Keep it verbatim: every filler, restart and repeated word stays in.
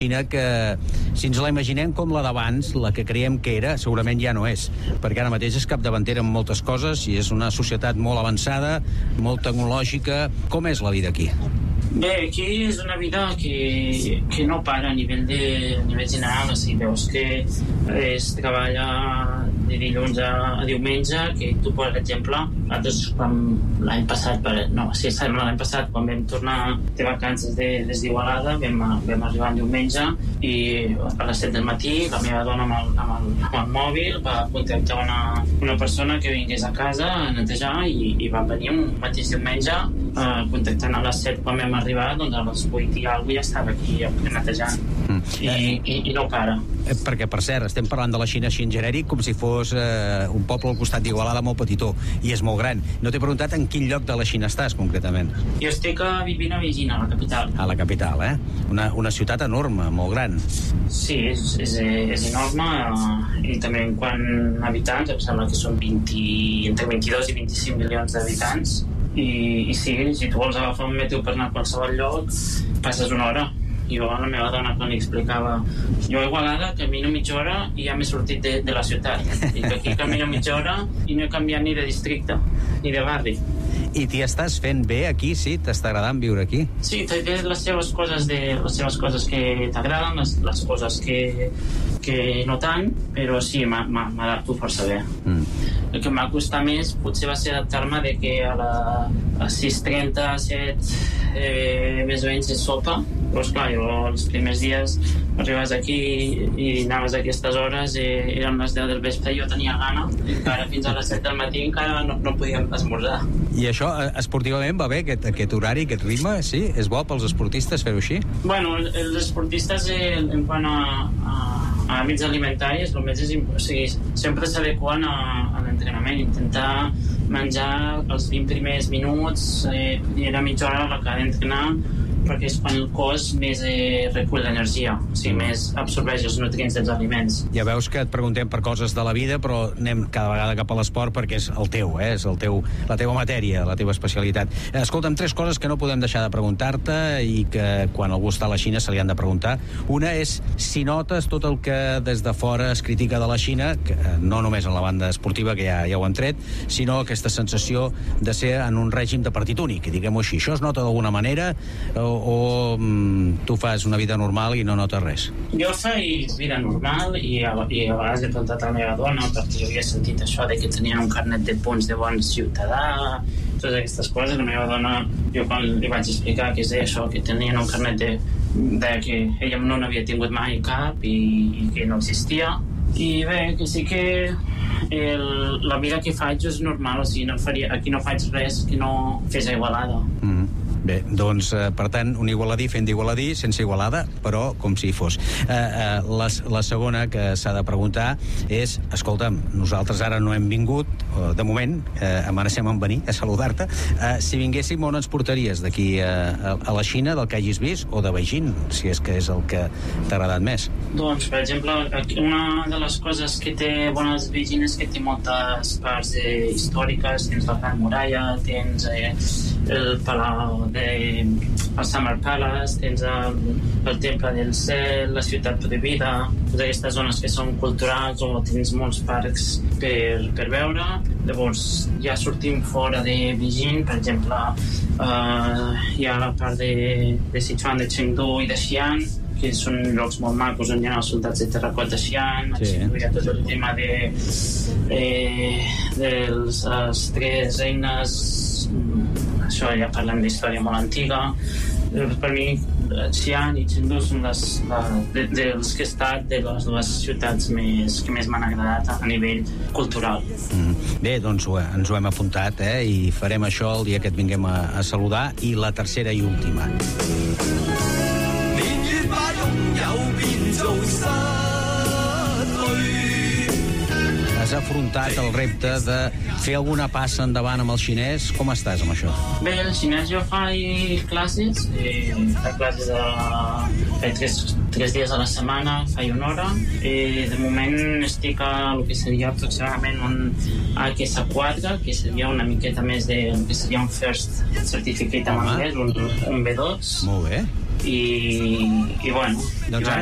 Xina que, si ens la imaginem com la d'abans, la que creiem que era, segurament ja no és, perquè ara mateix és capdavantera en moltes coses i és una societat molt avançada, molt tecnològica. Com és la vida aquí? Bé, aquí és una vida que, que no para a nivell, de, a nivell general, o sigui, veus que es treballa de dilluns a, a diumenge, que tu, per exemple, nosaltres quan l'any passat, per, no, sí, l'any passat, quan vam tornar de vacances de, des d'Igualada, vam, vam arribar en diumenge i a les set del matí la meva dona amb el, amb el, amb el mòbil va contactar una, una persona que vingués a casa a netejar i, i van venir un mateix diumenge eh, contactant a les set quan vam arribar, doncs a les vuit i alguna ja estava aquí netejant mm. I, i, i no para. Perquè, per cert, estem parlant de la Xina així en genèric com si fos eh, un poble al costat d'Igualada molt petitó, i és molt gran. No t'he preguntat en quin lloc de la Xina estàs, concretament. Jo estic a, vivint a Beijing, a la capital. A la capital, eh? Una, una ciutat enorme, molt gran. Sí, és, és, és enorme, eh, i també en quant a habitants, em sembla que són vint, entre vint-i-dos i vint-i-cinc milions d'habitants, i, i sí, si tu vols agafar un metro per anar a qualsevol lloc, passes una hora. Jo a la meva dona quan li explicava, jo a Igualada camino mitja hora i ja m'he sortit de, de la ciutat, i que aquí camino mitja hora i no he canviat ni de districte ni de barri. I t'hi estàs fent bé aquí, sí? T'està agradant viure aquí? Sí, té les seves coses, de, les seves coses que t'agraden, les, les coses que, que no tant, però sí, m'adapto força bé. Mm. El que m'ha costat més potser va ser adaptar-me de que a, la, a sis trenta, set eh, més o menys és sopa, però esclar, jo els primers dies arribaves aquí i anaves a aquestes hores, eh, eren les deu del vespre i jo tenia gana, encara fins a les set del matí encara no, no podíem esmorzar. I això, esportivament, va bé, aquest, aquest horari, aquest ritme, sí? És bo pels esportistes fer-ho així? Bueno, els esportistes eh, en quant a, a, a hàbits alimentaris, el més és, o sigui, sempre s'adequen a, a l'entrenament, intentar menjar els vint primers minuts, eh, era mitja hora la que ha d'entrenar, perquè és quan el cos més eh, recull l'energia, o sigui, més absorbeix els nutrients dels aliments. Ja veus que et preguntem per coses de la vida, però anem cada vegada cap a l'esport perquè és el teu, eh? És el teu, la teva matèria, la teva especialitat. Escolta'm, tres coses que no podem deixar de preguntar-te i que quan algú està a la Xina se li han de preguntar. Una és si notes tot el que des de fora es critica de la Xina, que no només en la banda esportiva, que ja, ja ho han tret, sinó aquesta sensació de ser en un règim de partit únic, diguem-ho així. Això es nota d'alguna manera o, o mm, tu fas una vida normal i no notes res? Jo faig vida normal i a, i a vegades he preguntat a la meva dona perquè jo havia sentit això de que tenien un carnet de punts de bon ciutadà, totes aquestes coses. La meva dona, jo quan li vaig explicar que és això, que tenien un carnet de, de que ella no n'havia tingut mai cap i, i que no existia, i bé, que sí que el, la vida que faig és normal, o sigui, no faria, aquí no faig res que no fes a Igualada. Mm. Bé, doncs, eh, per tant, un igualadí fent d'Igualadí, sense Igualada, però com si hi fos. Eh, eh, la, la segona que s'ha de preguntar és, escolta'm, nosaltres ara no hem vingut, de moment, eh, amenacem en venir a saludar-te, eh, si vinguéssim on ens portaries d'aquí eh, a, a la Xina, del que hagis vist, o de Beijing, si és que és el que t'ha agradat més? Doncs, per exemple, una de les coses que té bones Beijing és que té moltes parts eh, històriques, tens la Gran Muralla, tens eh, el Palau de el Summer Palace, tens el, el Temple del Cel, la Ciutat Prohibida, totes aquestes zones que són culturals, o tens molts parcs per, per veure. Llavors ja sortim fora de Beijing, per exemple, uh, hi ha la part de, de Sichuan, de Chengdu i de Xi'an, que són llocs molt macos on hi ha els soldats de terracota Xi'an. Sí. Hi ha tot el tema de, eh, dels les tres reines, això ja parlem d'història molt antiga. Per mi Xi'an i Chengdu són les, la, de, dels que he estat de les dues ciutats més, que més m'han agradat a nivell cultural. Mm. Bé, doncs ho, ens ho hem apuntat, eh? I farem això el dia que et vinguem a, a saludar. I la tercera i última. Has afrontat el repte de fer alguna passa endavant amb el xinès. Com estàs amb això? Bé, el xinès jo faig classes, eh, faig classes a, faig tres, tres dies a la setmana, faig una hora. Eh, de moment estic a el que seria aproximadament un H S quatre, que seria una miqueta més de que seria un first certificate en anglès, un, un B dos. Molt bé. i, i bueno, doncs i,